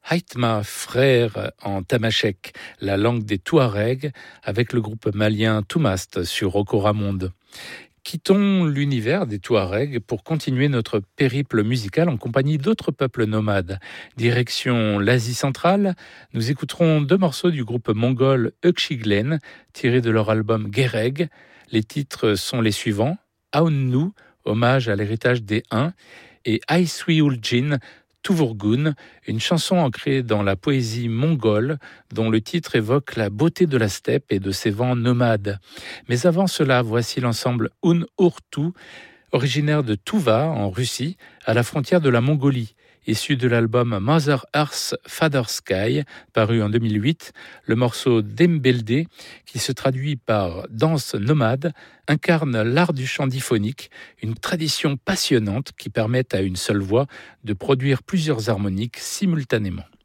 Haïtma, frère en tamashek, la langue des Touaregs, avec le groupe malien Toumast sur Okoramonde. Quittons l'univers des Touaregs pour continuer notre périple musical en compagnie d'autres peuples nomades. Direction l'Asie centrale, nous écouterons 2 morceaux du groupe mongol Ökşiglen, tirés de leur album Gereg. Les titres sont les suivants: Aunnu, hommage à l'héritage des Huns, et Ayswiulcin Tuvurgun, une chanson ancrée dans la poésie mongole dont le titre évoque la beauté de la steppe et de ses vents nomades. Mais avant cela, voici l'ensemble Un Urtu, originaire de Tuva en Russie, à la frontière de la Mongolie. Issu de l'album Mother Earth, Father Sky, paru en 2008, le morceau Dembelde, qui se traduit par danse nomade, incarne l'art du chant diphonique, une tradition passionnante qui permet à une seule voix de produire plusieurs harmoniques simultanément.